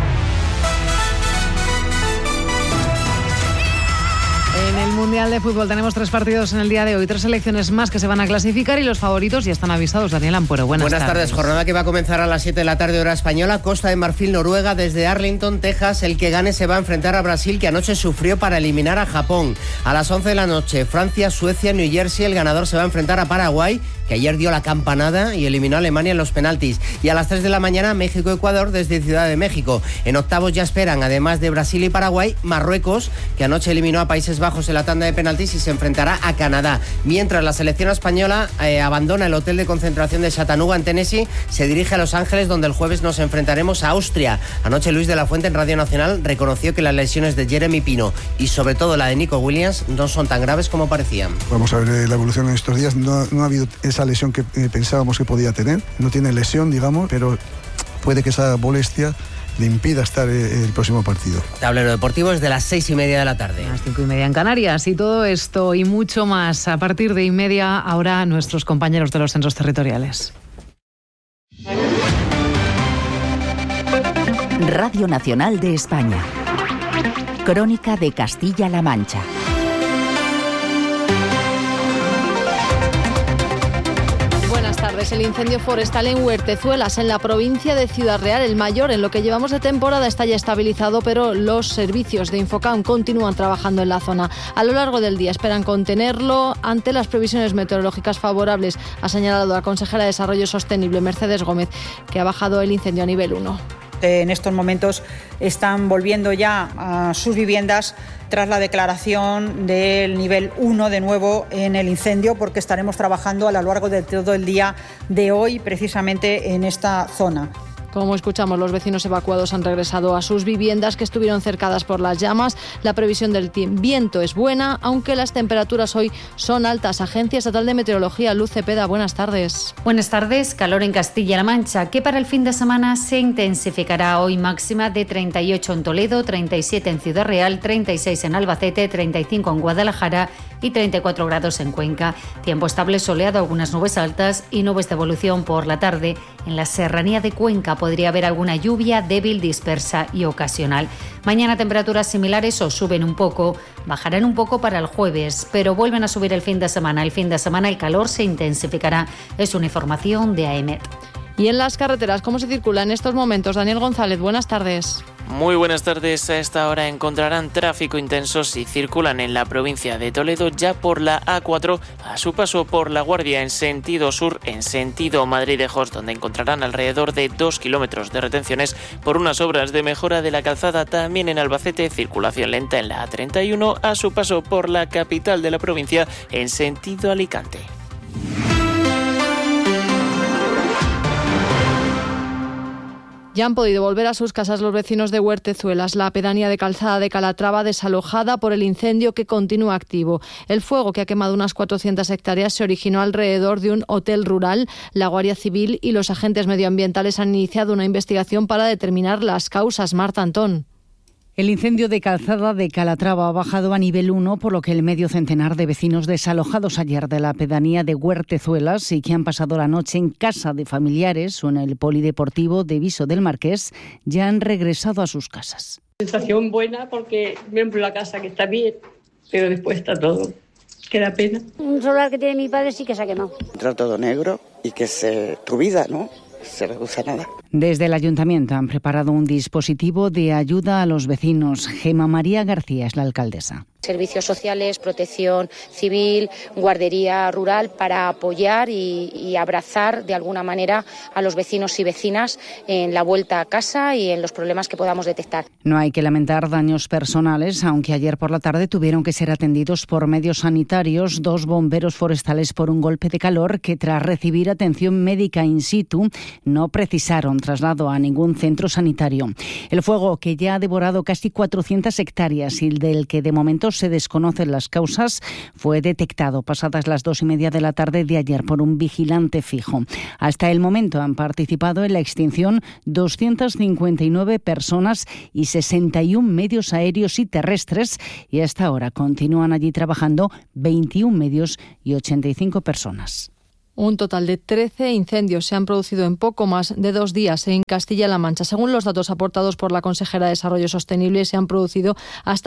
En el Mundial de Fútbol tenemos 3 partidos en el día de hoy, 3 selecciones más que se van a clasificar y los favoritos ya están avisados. Daniel Ampuero, buenas tardes. Jornada que va a comenzar a las 7 de la tarde hora española. Costa de Marfil, Noruega, desde Arlington, Texas. El que gane se va a enfrentar a Brasil, que anoche sufrió para eliminar a Japón. A las 11 de la noche, Francia, Suecia, New Jersey. El ganador se va a enfrentar a Paraguay, que ayer dio la campanada y eliminó a Alemania en los penaltis. Y a las 3 de la mañana, México-Ecuador desde Ciudad de México. En octavos ya esperan, además de Brasil y Paraguay, Marruecos, que anoche eliminó a Países Bajos en la tanda de penaltis y se enfrentará a Canadá. Mientras la selección española abandona el hotel de concentración de Chattanooga en Tennessee, se dirige a Los Ángeles, donde el jueves nos enfrentaremos a Austria. Anoche Luis de la Fuente en Radio Nacional reconoció que las lesiones de Jeremy Pino y sobre todo la de Nico Williams no son tan graves como parecían. Vamos a ver la evolución en estos días. No ha habido esa lesión que pensábamos que podía tener. No tiene lesión, digamos, pero puede que esa molestia le impida estar el próximo partido. Tablero Deportivo es de las 6:30 de la tarde. A las 5:30 en Canarias. Y todo esto y mucho más a partir de 1:30, ahora nuestros compañeros de los centros territoriales. Radio Nacional de España. Crónica de Castilla-La Mancha. El incendio forestal en Huertezuelas, en la provincia de Ciudad Real, el mayor en lo que llevamos de temporada, está ya estabilizado, pero los servicios de Infocam continúan trabajando en la zona. A lo largo del día esperan contenerlo ante las previsiones meteorológicas favorables, ha señalado la consejera de Desarrollo Sostenible, Mercedes Gómez, que ha bajado el incendio a nivel 1. En estos momentos están volviendo ya a sus viviendas tras la declaración del nivel 1 de nuevo en el incendio, porque estaremos trabajando a lo largo de todo el día de hoy precisamente en esta zona. Como escuchamos, los vecinos evacuados han regresado a sus viviendas que estuvieron cercadas por las llamas. La previsión del viento es buena, aunque las temperaturas hoy son altas. Agencia Estatal de Meteorología, Luz Cepeda, buenas tardes. Buenas tardes. Calor en Castilla-La Mancha, que para el fin de semana se intensificará. Hoy máxima de 38 en Toledo, 37 en Ciudad Real, 36 en Albacete, 35 en Guadalajara y 34 grados en Cuenca. Tiempo estable soleado, algunas nubes altas y nubes de evolución por la tarde. En la serranía de Cuenca podría haber alguna lluvia débil, dispersa y ocasional. Mañana temperaturas similares o suben un poco, bajarán un poco para el jueves, pero vuelven a subir el fin de semana. El fin de semana el calor se intensificará. Es una información de AEMET. Y en las carreteras, ¿cómo se circula en estos momentos? Daniel González, buenas tardes. Muy buenas tardes. A esta hora encontrarán tráfico intenso si circulan en la provincia de Toledo ya por la A4 a su paso por La Guardia en sentido sur, en sentido Madrid-Ejos, donde encontrarán alrededor de 2 kilómetros de retenciones por unas obras de mejora de la calzada. También en Albacete, circulación lenta en la A31 a su paso por la capital de la provincia en sentido Alicante. Ya han podido volver a sus casas los vecinos de Huertezuelas. La pedanía de Calzada de Calatrava desalojada por el incendio que continúa activo. El fuego, que ha quemado unas 400 hectáreas, se originó alrededor de un hotel rural. La Guardia Civil y los agentes medioambientales han iniciado una investigación para determinar las causas. Marta Antón. El incendio de Calzada de Calatrava ha bajado a nivel 1, por lo que el medio centenar de vecinos desalojados ayer de la pedanía de Huertezuelas y que han pasado la noche en casa de familiares o en el polideportivo de Viso del Marqués ya han regresado a sus casas. Sensación buena porque miembro la casa que está bien, pero después está todo. Que da pena. Un solar que tiene mi padre sí que se ha quemado. Entra todo negro y que tu vida, ¿no? Se reduce a nada. Desde el Ayuntamiento han preparado un dispositivo de ayuda a los vecinos. Gemma María García es la alcaldesa. Servicios sociales, protección civil, guardería rural, para apoyar y abrazar de alguna manera a los vecinos y vecinas en la vuelta a casa y en los problemas que podamos detectar. No hay que lamentar daños personales, aunque ayer por la tarde tuvieron que ser atendidos por medios sanitarios 2 bomberos forestales por un golpe de calor que, tras recibir atención médica in situ, no precisaron traslado a ningún centro sanitario. El fuego, que ya ha devorado casi 400 hectáreas y del que de momento se desconocen las causas, fue detectado pasadas las 2:30 de la tarde de ayer por un vigilante fijo. Hasta el momento han participado en la extinción 259 personas y 61 medios aéreos y terrestres, y hasta ahora continúan allí trabajando 21 medios y 85 personas. Un total de 13 incendios se han producido en poco más de 2 días en Castilla-La Mancha. Según los datos aportados por la consejera de Desarrollo Sostenible, se han producido hasta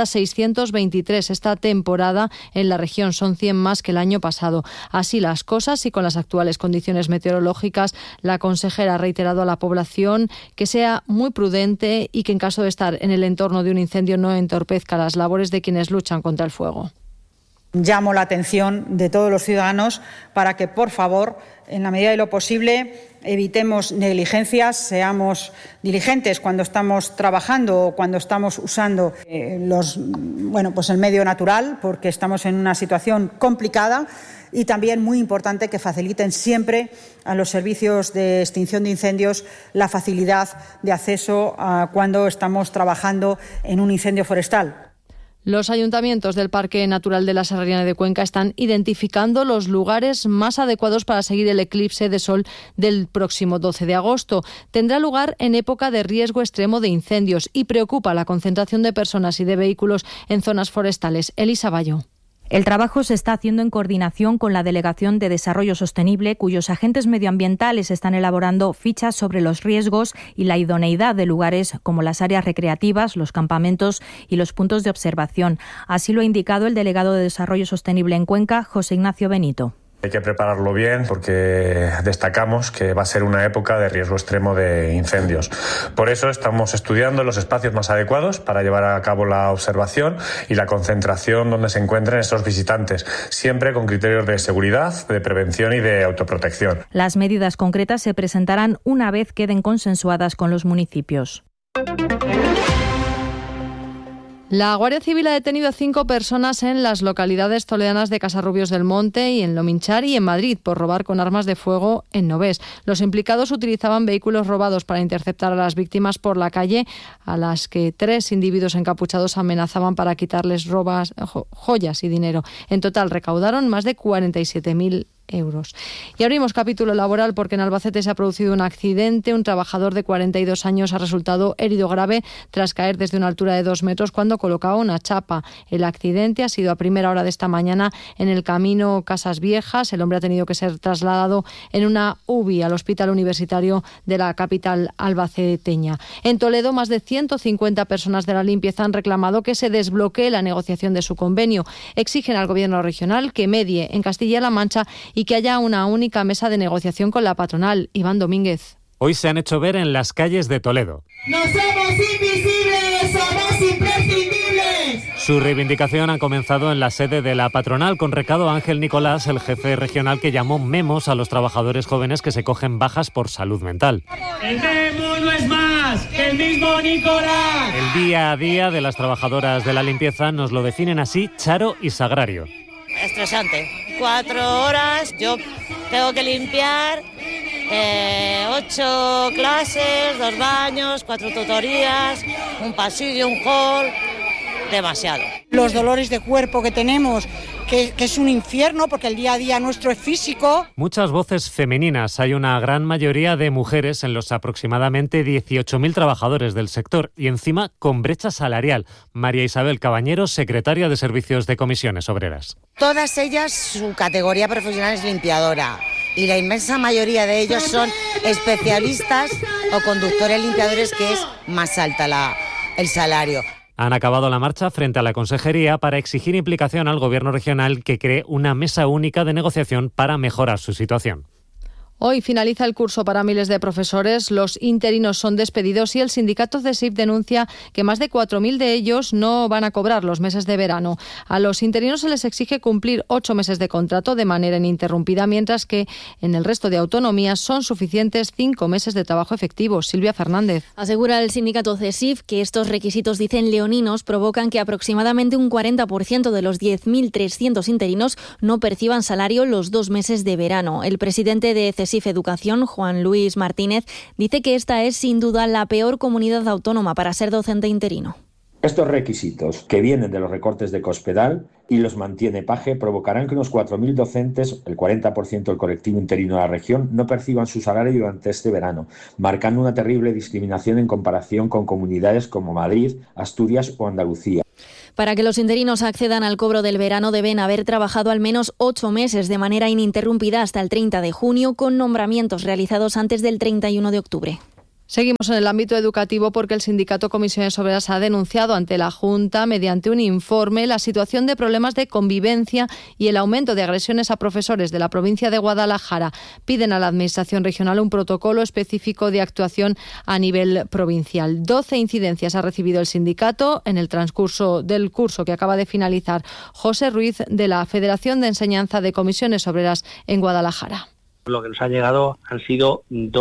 623 esta temporada en la región. Son 100 más que el año pasado. Así las cosas, y con las actuales condiciones meteorológicas, la consejera ha reiterado a la población que sea muy prudente y que, en caso de estar en el entorno de un incendio, no entorpezca las labores de quienes luchan contra el fuego. Llamo la atención de todos los ciudadanos para que, por favor, en la medida de lo posible, evitemos negligencias, seamos diligentes cuando estamos trabajando o cuando estamos usando el medio natural, porque estamos en una situación complicada, y también muy importante que faciliten siempre a los servicios de extinción de incendios la facilidad de acceso cuando estamos trabajando en un incendio forestal. Los ayuntamientos del Parque Natural de la Serrania de Cuenca están identificando los lugares más adecuados para seguir el eclipse de sol del próximo 12 de agosto. Tendrá lugar en época de riesgo extremo de incendios y preocupa la concentración de personas y de vehículos en zonas forestales. Elisa Bayo. El trabajo se está haciendo en coordinación con la Delegación de Desarrollo Sostenible, cuyos agentes medioambientales están elaborando fichas sobre los riesgos y la idoneidad de lugares como las áreas recreativas, los campamentos y los puntos de observación. Así lo ha indicado el delegado de Desarrollo Sostenible en Cuenca, José Ignacio Benito. Hay que prepararlo bien porque destacamos que va a ser una época de riesgo extremo de incendios. Por eso estamos estudiando los espacios más adecuados para llevar a cabo la observación y la concentración donde se encuentren estos visitantes, siempre con criterios de seguridad, de prevención y de autoprotección. Las medidas concretas se presentarán una vez queden consensuadas con los municipios. La Guardia Civil ha detenido a 5 personas en las localidades toledanas de Casarrubios del Monte y en Lominchar y en Madrid por robar con armas de fuego en Novés. Los implicados utilizaban vehículos robados para interceptar a las víctimas por la calle, a las que 3 individuos encapuchados amenazaban para quitarles joyas y dinero. En total recaudaron más de 47.000 euros. Y abrimos capítulo laboral porque en Albacete se ha producido un accidente. Un trabajador de 42 años ha resultado herido grave tras caer desde una altura de 2 metros cuando colocaba una chapa. El accidente ha sido a primera hora de esta mañana en el camino Casas Viejas. El hombre ha tenido que ser trasladado en una UBI al Hospital Universitario de la capital albaceteña. En Toledo, más de 150 personas de la limpieza han reclamado que se desbloquee la negociación de su convenio. Exigen al Gobierno regional que medie en Castilla-La Mancha y que haya una única mesa de negociación con la patronal. Iván Domínguez. Hoy se han hecho ver en las calles de Toledo. ¡No somos invisibles, somos imprescindibles! Su reivindicación ha comenzado en la sede de la patronal con recado a Ángel Nicolás, el jefe regional, que llamó memos a los trabajadores jóvenes que se cogen bajas por salud mental. ¡El memo no es más que el mismo Nicolás! El día a día de las trabajadoras de la limpieza nos lo definen así Charo y Sagrario. Estresante. 4 horas, yo tengo que limpiar 8 clases, 2 baños, 4 tutorías, un pasillo, un hall, demasiado. Los dolores de cuerpo que tenemos, que es un infierno porque el día a día nuestro es físico. Muchas voces femeninas, hay una gran mayoría de mujeres en los aproximadamente 18.000 trabajadores del sector y encima con brecha salarial. María Isabel Cabañero, secretaria de Servicios de Comisiones Obreras. Todas ellas, su categoría profesional es limpiadora y la inmensa mayoría de ellos son especialistas o conductores limpiadores, que es más alta el salario. Han acabado la marcha frente a la Consejería para exigir implicación al Gobierno regional que cree una mesa única de negociación para mejorar su situación. Hoy finaliza el curso para miles de profesores, los interinos son despedidos y el sindicato CESIF denuncia que más de 4.000 de ellos no van a cobrar los meses de verano. A los interinos se les exige cumplir 8 meses de contrato de manera ininterrumpida, mientras que en el resto de autonomías son suficientes 5 meses de trabajo efectivo. Silvia Fernández. Asegura el sindicato CESIF que estos requisitos, dicen leoninos, provocan que aproximadamente un 40% de los 10.300 interinos no perciban salario los 2 meses de verano. El presidente de CESIF Educación, Juan Luis Martínez, dice que esta es sin duda la peor comunidad autónoma para ser docente interino. Estos requisitos, que vienen de los recortes de Cospedal y los mantiene PAGE, provocarán que unos 4.000 docentes, el 40% del colectivo interino de la región, no perciban su salario durante este verano, marcando una terrible discriminación en comparación con comunidades como Madrid, Asturias o Andalucía. Para que los interinos accedan al cobro del verano deben haber trabajado al menos 8 meses de manera ininterrumpida hasta el 30 de junio, con nombramientos realizados antes del 31 de octubre. Seguimos en el ámbito educativo porque el sindicato Comisiones Obreras ha denunciado ante la Junta, mediante un informe, la situación de problemas de convivencia y el aumento de agresiones a profesores de la provincia de Guadalajara. Piden a la Administración regional un protocolo específico de actuación a nivel provincial. 12 incidencias ha recibido el sindicato en el transcurso del curso que acaba de finalizar. José Ruiz, de la Federación de Enseñanza de Comisiones Obreras en Guadalajara. Lo que nos ha llegado han sido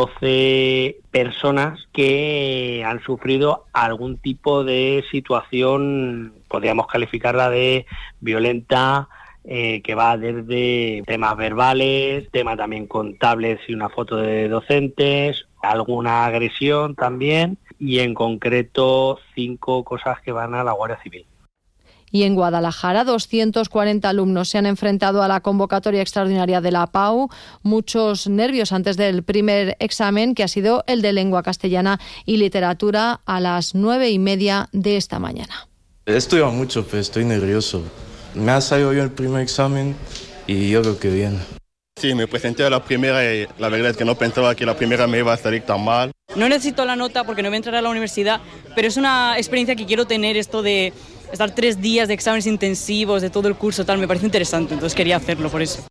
12 personas que han sufrido algún tipo de situación, podríamos calificarla de violenta, que va desde temas verbales, tema también con tablets y una foto de docentes, alguna agresión también, y en concreto 5 cosas que van a la Guardia Civil. Y en Guadalajara, 240 alumnos se han enfrentado a la convocatoria extraordinaria de la PAU. Muchos nervios antes del primer examen, que ha sido el de lengua castellana y literatura, a las 9:30 de esta mañana. He estudiado mucho, pero estoy nervioso. Me ha salido bien el primer examen y yo creo que bien. Sí, me presenté a la primera y la verdad es que no pensaba que la primera me iba a salir tan mal. No necesito la nota porque no voy a entrar a la universidad, pero es una experiencia que quiero tener, esto de estar 3 días de exámenes intensivos, de todo el curso, tal, me parece interesante, entonces quería hacerlo por eso.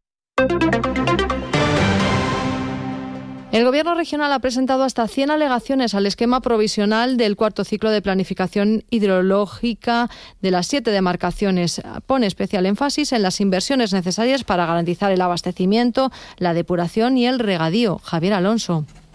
El Gobierno regional ha presentado hasta 100 alegaciones al esquema provisional del 4º ciclo de planificación hidrológica de las 7 demarcaciones. Pone especial énfasis en las inversiones necesarias para garantizar el abastecimiento, la depuración y el regadío. Javier Alonso.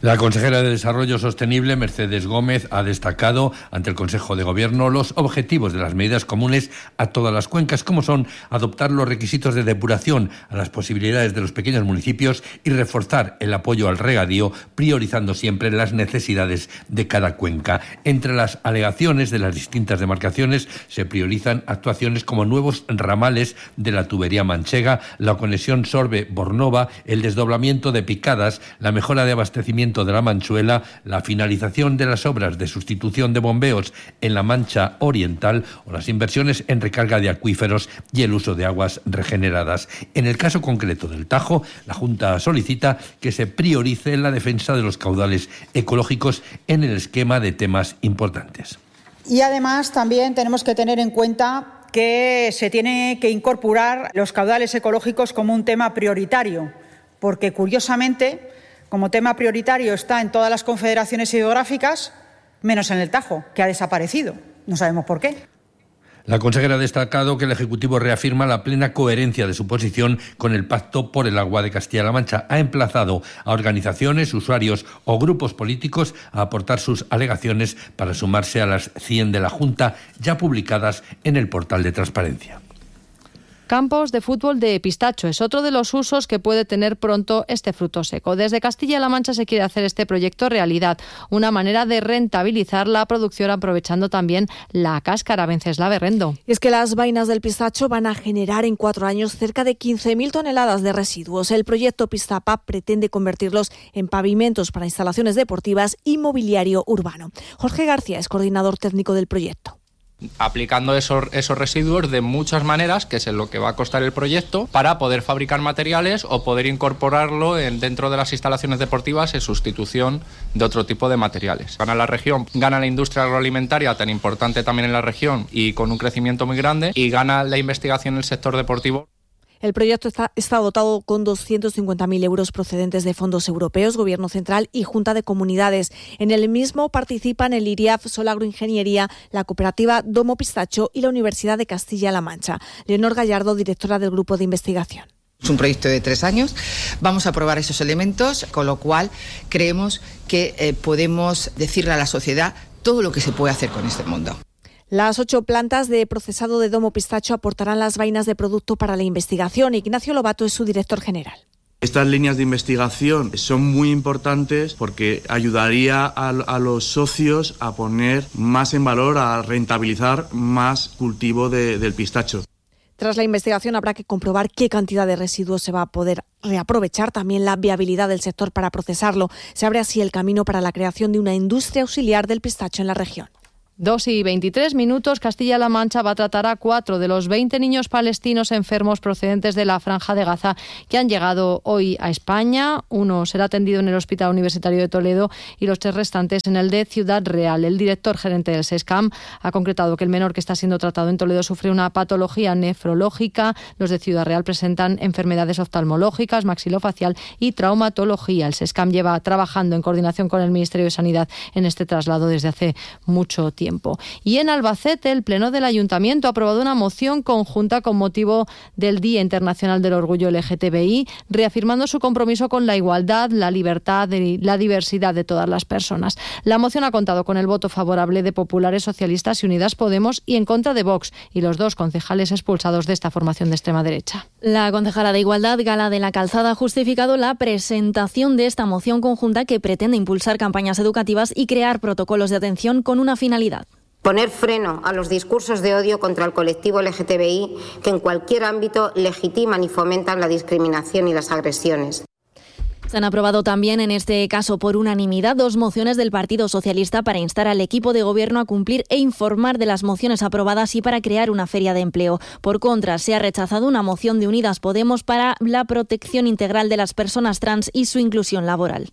La consejera de Desarrollo Sostenible, Mercedes Gómez, ha destacado ante el Consejo de Gobierno los objetivos de las medidas comunes a todas las cuencas, como son adoptar los requisitos de depuración a las posibilidades de los pequeños municipios y reforzar el apoyo al regadío, priorizando siempre las necesidades de cada cuenca. Entre las alegaciones de las distintas demarcaciones se priorizan actuaciones como nuevos ramales de la tubería manchega, la conexión Sorbe-Bornova, el desdoblamiento de Picadas, la mejora de abastecimiento de la Manchuela, la finalización de las obras de sustitución de bombeos en la Mancha Oriental o las inversiones en recarga de acuíferos y el uso de aguas regeneradas. En el caso concreto del Tajo, la Junta solicita que se priorice la defensa de los caudales ecológicos en el esquema de temas importantes. Y además también tenemos que tener en cuenta que se tiene que incorporar los caudales ecológicos como un tema prioritario, porque curiosamente, como tema prioritario está en todas las confederaciones hidrográficas, menos en el Tajo, que ha desaparecido. No sabemos por qué. La consejera ha destacado que el Ejecutivo reafirma la plena coherencia de su posición con el Pacto por el Agua de Castilla-La Mancha. Ha emplazado a organizaciones, usuarios o grupos políticos a aportar sus alegaciones para sumarse a las 100 de la Junta ya publicadas en el portal de transparencia. Campos de fútbol de pistacho es otro de los usos que puede tener pronto este fruto seco. Desde Castilla-La Mancha se quiere hacer este proyecto realidad, una manera de rentabilizar la producción aprovechando también la cáscara. Venceslao Berrendo. Es que las vainas del pistacho van a generar en 4 años cerca de 15.000 toneladas de residuos. El proyecto Pistapa pretende convertirlos en pavimentos para instalaciones deportivas y mobiliario urbano. Jorge García es coordinador técnico del proyecto. Aplicando esos residuos de muchas maneras, que es lo que va a costar el proyecto, para poder fabricar materiales o poder incorporarlo dentro de las instalaciones deportivas en sustitución de otro tipo de materiales. Gana la región, gana la industria agroalimentaria tan importante también en la región y con un crecimiento muy grande, y gana la investigación en el sector deportivo. El proyecto está dotado con 250.000 euros procedentes de fondos europeos, Gobierno Central y Junta de Comunidades. En el mismo participan el IRIAF, Sol Agroingeniería, la cooperativa Domo Pistacho y la Universidad de Castilla-La Mancha. Leonor Gallardo, directora del Grupo de Investigación. Es un proyecto de 3 años, vamos a probar esos elementos, con lo cual creemos que podemos decirle a la sociedad todo lo que se puede hacer con este mundo. Las 8 plantas de procesado de Domo Pistacho aportarán las vainas de producto para la investigación. Ignacio Lobato es su director general. Estas líneas de investigación son muy importantes porque ayudaría a los socios a poner más en valor, a rentabilizar más cultivo del pistacho. Tras la investigación habrá que comprobar qué cantidad de residuos se va a poder reaprovechar, también la viabilidad del sector para procesarlo. Se abre así el camino para la creación de una industria auxiliar del pistacho en la región. 2:23. Castilla-La Mancha va a tratar a 4 de los 20 niños palestinos enfermos procedentes de la Franja de Gaza que han llegado hoy a España. Uno será atendido en el Hospital Universitario de Toledo y los 3 restantes en el de Ciudad Real. El director gerente del SESCAM ha concretado que el menor que está siendo tratado en Toledo sufre una patología nefrológica. Los de Ciudad Real presentan enfermedades oftalmológicas, maxilofacial y traumatología. El SESCAM lleva trabajando en coordinación con el Ministerio de Sanidad en este traslado desde hace mucho tiempo. Y en Albacete, el Pleno del Ayuntamiento ha aprobado una moción conjunta con motivo del Día Internacional del Orgullo LGTBI, reafirmando su compromiso con la igualdad, la libertad y la diversidad de todas las personas. La moción ha contado con el voto favorable de Populares, Socialistas y Unidas Podemos y en contra de Vox y los 2 concejales expulsados de esta formación de extrema derecha. La concejala de Igualdad, Gala de la Calzada, ha justificado la presentación de esta moción conjunta que pretende impulsar campañas educativas y crear protocolos de atención con una finalidad: poner freno a los discursos de odio contra el colectivo LGTBI que en cualquier ámbito legitiman y fomentan la discriminación y las agresiones. Se han aprobado también, en este caso por unanimidad, 2 mociones del Partido Socialista para instar al equipo de gobierno a cumplir e informar de las mociones aprobadas y para crear una feria de empleo. Por contra, se ha rechazado una moción de Unidas Podemos para la protección integral de las personas trans y su inclusión laboral.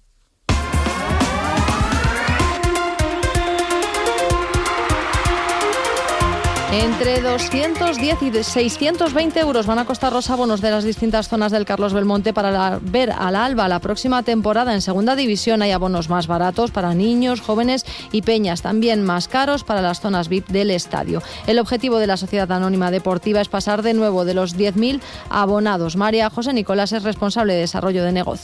Entre 210 y 620 euros van a costar los abonos de las distintas zonas del Carlos Belmonte para ver al Alba la próxima temporada. En segunda división hay abonos más baratos para niños, jóvenes y peñas, también más caros para las zonas VIP del estadio. El objetivo de la Sociedad Anónima Deportiva es pasar de nuevo de los 10.000 abonados. María José Nicolás es responsable de desarrollo de negocio.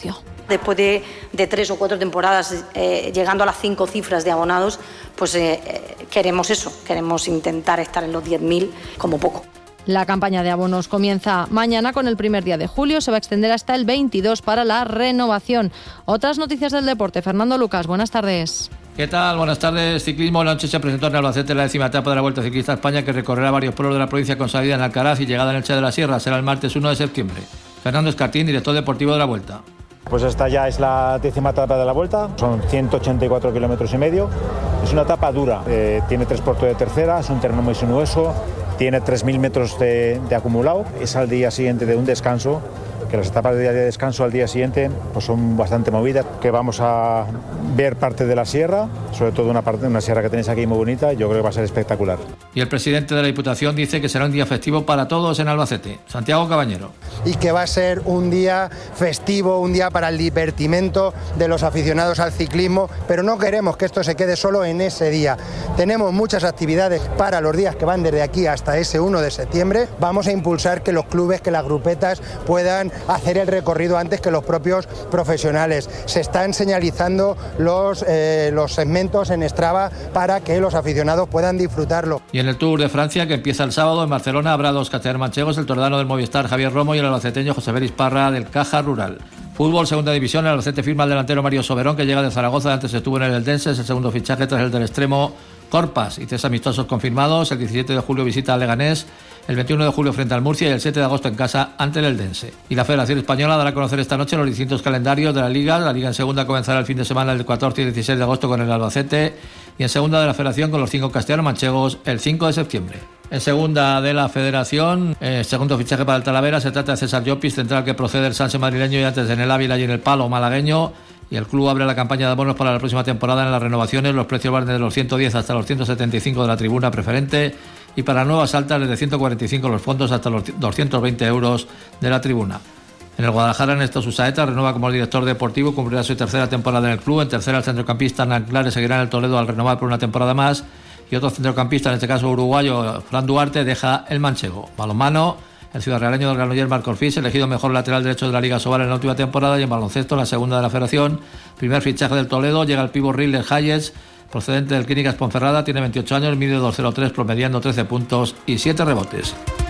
Después de 3 o 4 temporadas llegando a las 5 cifras de abonados, pues queremos eso, queremos intentar estar en los 10.000 como poco. La campaña de abonos comienza mañana con el primer día de julio, se va a extender hasta el 22 para la renovación. Otras noticias del deporte, Fernando Lucas, buenas tardes. ¿Qué tal? Buenas tardes. Ciclismo. La noche se presentó en Albacete la 10ª etapa de la Vuelta Ciclista a España, que recorrerá varios pueblos de la provincia con salida en Alcaraz y llegada en Elche de la Sierra. Será el martes 1 de septiembre. Fernando Escartín, director deportivo de la Vuelta. Pues esta ya es la 10ª etapa de la Vuelta, son 184 kilómetros y medio. Es una etapa dura, tiene 3 puertos de tercera, es un terreno muy sinuoso, tiene 3.000 metros de acumulado. Es al día siguiente de un descanso, que las etapas de descanso al día siguiente pues son bastante movidas, que vamos a ver parte de la sierra, sobre todo una sierra que tenéis aquí muy bonita, y yo creo que va a ser espectacular. Y el presidente de la Diputación dice que será un día festivo para todos en Albacete. Santiago Cabañero. Y que va a ser un día festivo, un día para el divertimento de los aficionados al ciclismo, pero no queremos que esto se quede solo en ese día. Tenemos muchas actividades para los días que van desde aquí hasta ese 1 de septiembre. Vamos a impulsar que los clubes, que las grupetas puedan hacer el recorrido antes que los propios profesionales. Se están señalizando los segmentos en Strava para que los aficionados puedan disfrutarlo. Y en el Tour de Francia, que empieza el sábado en Barcelona, habrá 2 manchegos, el toledano del Movistar Javier Romo y el albaceteño José Beris Parra del Caja Rural. Fútbol, segunda división, el Albacete firma al delantero Mario Soberón, que llega de Zaragoza, antes estuvo en el Eldense, es el segundo fichaje tras el del extremo Corpas, y 3 amistosos confirmados. El 17 de julio visita a Leganés, el 21 de julio frente al Murcia y el 7 de agosto en casa ante el Eldense. Y la Federación Española dará a conocer esta noche los distintos calendarios de la Liga. La Liga en segunda comenzará el fin de semana del 14 y 16 de agosto con el Albacete, y en segunda de la Federación con los 5 castellanos manchegos el 5 de septiembre. En segunda de la Federación, segundo fichaje para el Talavera, se trata de César Llopis, central que procede del Sanse madrileño y antes en el Ávila y en el Palo malagueño. Y el club abre la campaña de abonos para la próxima temporada. En las renovaciones los precios van desde los 110 hasta los 175 de la tribuna preferente, y para nuevas altas desde 145 los fondos hasta los 220 euros de la tribuna. En el Guadalajara, Ernesto Susaeta renueva como director deportivo, cumplirá su 3ª temporada en el club. En tercera, el centrocampista Nanclares seguirá en el Toledo al renovar por una temporada más, y otro centrocampista, en este caso uruguayo, Fran Duarte, deja el manchego. Balonmano, el ciudadrealeño del Granollers Marc Orfís, elegido mejor lateral derecho de la Liga Sobal en la última temporada. Y en baloncesto, en la segunda de la Federación, primer fichaje del Toledo, llega el pívot Riles Hayes, procedente del Clínicas Ponferrada, tiene 28 años, mide 2,03, promediando 13 puntos y 7 rebotes.